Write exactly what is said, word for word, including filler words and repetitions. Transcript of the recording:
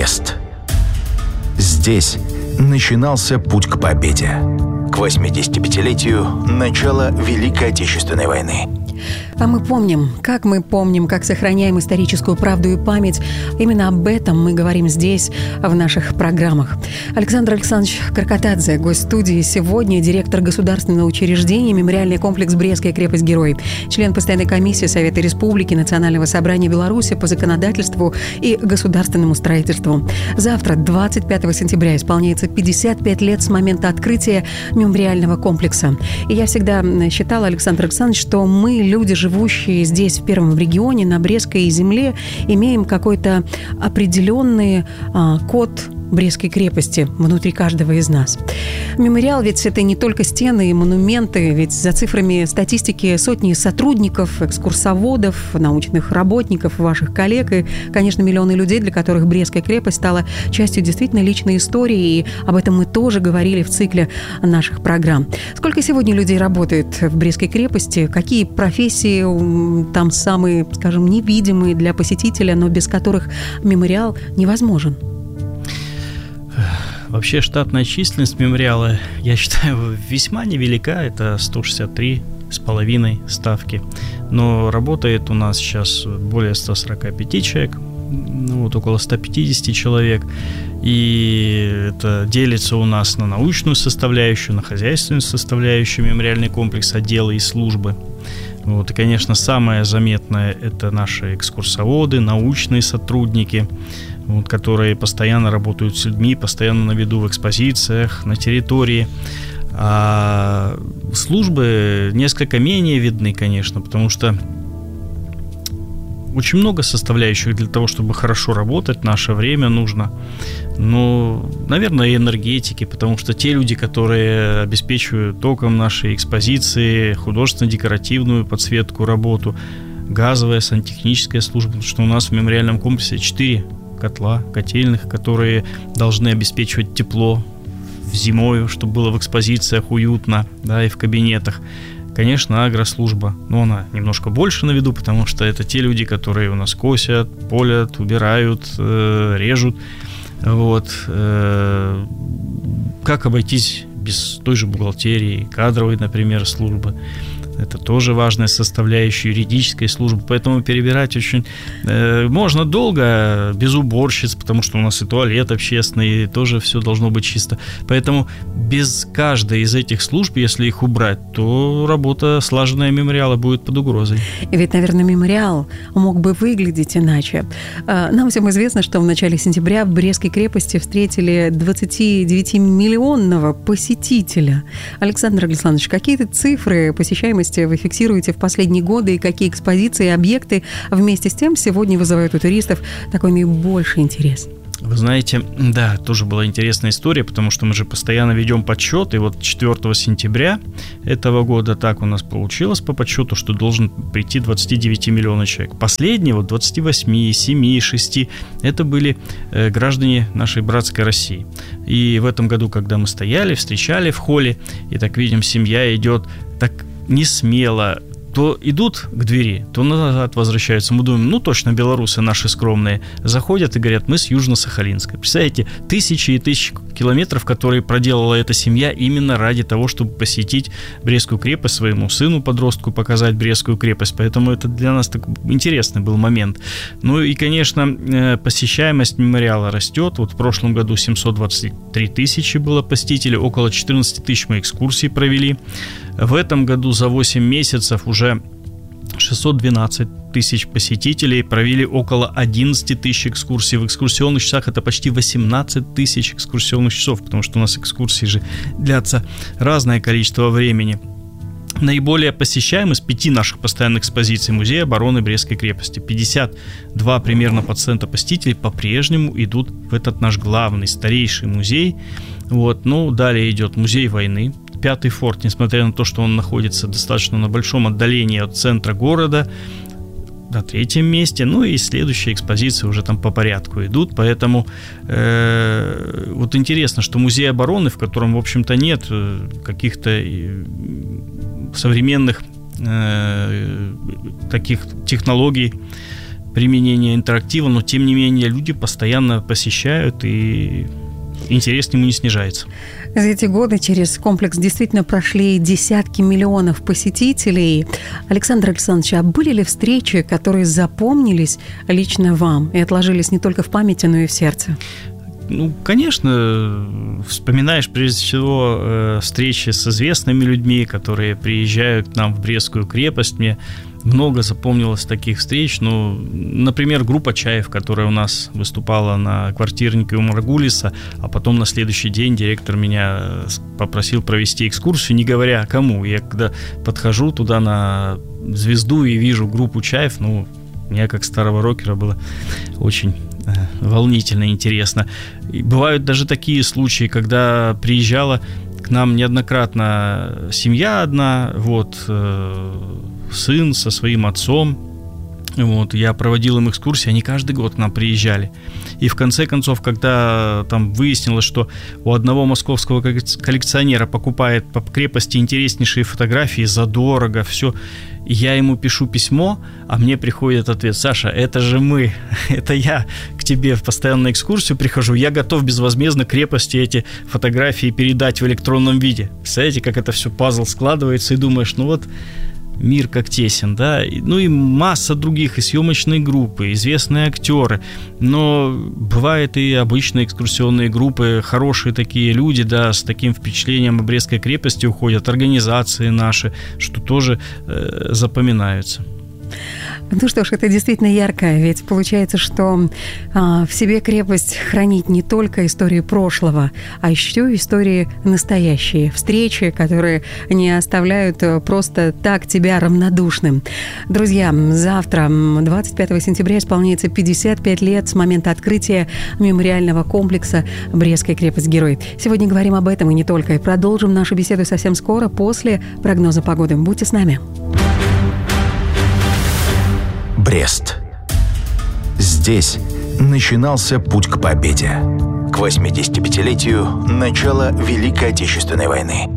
Брест. Здесь начинался путь к победе. К восьмидесятипятилетию начала Великой Отечественной войны. А мы помним, как мы помним, как сохраняем историческую правду и память. Именно об этом мы говорим здесь, в наших программах. Александр Александрович Каркатадзе, гость студии сегодня, директор государственного учреждения «Мемориальный комплекс Брестская крепость-Герой», член постоянной комиссии Совета Республики Национального собрания Беларуси по законодательству и государственному строительству. Завтра, двадцать пятого сентября, исполняется пятьдесят пять лет с момента открытия мемориального комплекса. И я всегда считала, Александр Александрович, что мы, люди, живущие здесь, в Первом регионе, на Брестской земле, имеем какой-то определенный а, код Брестской крепости внутри каждого из нас. Мемориал ведь это не только стены и монументы, ведь за цифрами статистики сотни сотрудников, экскурсоводов, научных работников, ваших коллег и, конечно, миллионы людей, для которых Брестская крепость стала частью действительно личной истории, и об этом мы тоже говорили в цикле наших программ. Сколько сегодня людей работает в Брестской крепости? Какие профессии там самые, скажем, невидимые для посетителя, но без которых мемориал невозможен? Вообще штатная численность мемориала, я считаю, весьма невелика, это сто шестьдесят три с половиной ставки. Но работает у нас сейчас более ста сорока пяти человек, ну, вот около ста пятидесяти человек. И это делится у нас на научную составляющую, на хозяйственную составляющую, мемориальный комплекс, отделы и службы. Вот, и, конечно, самое заметное – это наши экскурсоводы, научные сотрудники, вот, которые постоянно работают с людьми, постоянно на виду в экспозициях, на территории. А службы несколько менее видны, конечно, потому что очень много составляющих для того, чтобы хорошо работать, в наше время нужно. Но, наверное, и энергетики, потому что те люди, которые обеспечивают током наши экспозиции, художественно-декоративную подсветку, работу, газовая, сантехническая служба, потому что у нас в мемориальном комплексе четыре котла, котельных, которые должны обеспечивать тепло зимой, чтобы было в экспозициях уютно, да, и в кабинетах. Конечно, агрослужба, но она немножко больше на виду, потому что это те люди, которые у нас косят, полят, убирают, э, режут. Вот. Э, как обойтись без той же бухгалтерии, кадровой, например, службы? Это тоже важная составляющая юридической службы. Поэтому перебирать очень э, можно долго, без уборщиц, потому что у нас и туалет общественный, и тоже все должно быть чисто. Поэтому без каждой из этих служб, если их убрать, то работа слаженная мемориала будет под угрозой. И ведь, наверное, мемориал мог бы выглядеть иначе. Нам всем известно, что в начале сентября в Брестской крепости встретили двадцатидевятимиллионного посетителя. Александр Александрович, какие-то цифры посещаемости вы фиксируете в последние годы, и какие экспозиции и объекты вместе с тем сегодня вызывают у туристов такой наибольший интерес? Вы знаете, да, тоже была интересная история, потому что мы же постоянно ведем подсчет, и вот четвёртого сентября этого года так у нас получилось по подсчету, что должен прийти двадцать девять миллионов человек. Последние, вот двадцать восемь, семь, шесть, это были э, граждане нашей братской России. И в этом году, когда мы стояли, встречали в холле, и так видим, семья идет так не смело, то идут к двери, то назад возвращаются. Мы думаем, ну точно белорусы наши скромные. Заходят и говорят, мы с Южно-Сахалинска. Представляете, тысячи и тысячи километров, которые проделала эта семья именно ради того, чтобы посетить Брестскую крепость, своему сыну-подростку показать Брестскую крепость. Поэтому это для нас так интересный был момент. Ну и, конечно, посещаемость мемориала растет. Вот в прошлом году семьсот двадцать три тысячи было посетителей, около четырнадцать тысяч мы экскурсий провели. В этом году за восемь месяцев уже шестьсот двенадцать тысяч посетителей, провели около одиннадцать тысяч экскурсий. В экскурсионных часах это почти восемнадцать тысяч экскурсионных часов, потому что у нас экскурсии же длятся разное количество времени. Наиболее посещаем из пяти наших постоянных экспозиций Музея обороны Брестской крепости. пятьдесят два примерно процента посетителей по-прежнему идут в этот наш главный, старейший музей. Вот. Ну, далее идет Музей войны. Пятый форт, несмотря на то, что он находится достаточно на большом отдалении от центра города, на третьем месте. Ну и следующие экспозиции уже там по порядку идут. Поэтому э, вот интересно, что Музей обороны, в котором, в общем-то, нет каких-то современных э, таких технологий применения интерактива, но тем не менее люди постоянно посещают, и интерес к нему не снижается. За эти годы через комплекс действительно прошли десятки миллионов посетителей. Александр Александрович, а были ли встречи, которые запомнились лично вам и отложились не только в памяти, но и в сердце? Ну, конечно, вспоминаешь прежде всего э, встречи с известными людьми, которые приезжают к нам в Брестскую крепость. Мне много запомнилось таких встреч. Ну, например, группа «Чаев», которая у нас выступала на квартирнике у Маргулиса, а потом на следующий день директор меня попросил провести экскурсию, не говоря кому. Я когда подхожу туда на звезду и вижу группу «Чаев», ну, мне как старого рокера было очень волнительно, интересно. И бывают даже такие случаи, когда приезжала к нам неоднократно семья одна, вот, э, сын со своим отцом, вот, я проводил им экскурсии, они каждый год к нам приезжали. И в конце концов, когда там выяснилось, что у одного московского коллекционера покупает по крепости интереснейшие фотографии задорого, все, я ему пишу письмо, а мне приходит ответ: Саша, это же мы, это я к тебе в постоянную экскурсию прихожу, я готов безвозмездно крепости эти фотографии передать в электронном виде. Представляете, как это все пазл складывается, и думаешь, ну вот мир как тесен, да, ну и масса других, и съемочные группы, известные актеры, но бывают и обычные экскурсионные группы, хорошие такие люди, да, с таким впечатлением о Брестской крепости уходят, организации наши, что тоже э, запоминаются. Ну что ж, это действительно ярко, ведь получается, что а, в себе крепость хранит не только истории прошлого, а еще и истории настоящие, встречи, которые не оставляют просто так тебя равнодушным. Друзья, завтра, двадцать пятого сентября, исполняется пятьдесят пять лет с момента открытия мемориального комплекса «Брестская крепость-герой». Сегодня говорим об этом и не только, и продолжим нашу беседу совсем скоро, после прогноза погоды. Будьте с нами. Брест. Здесь начинался путь к победе. К восьмидесятипятилетию начала Великой Отечественной войны.